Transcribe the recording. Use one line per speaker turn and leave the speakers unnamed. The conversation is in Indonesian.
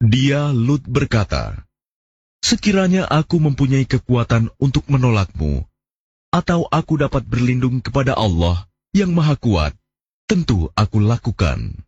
Dia Lut berkata, "Sekiranya aku mempunyai kekuatan untuk menolakmu, atau aku dapat berlindung kepada Allah yang Maha Kuat, tentu aku lakukan."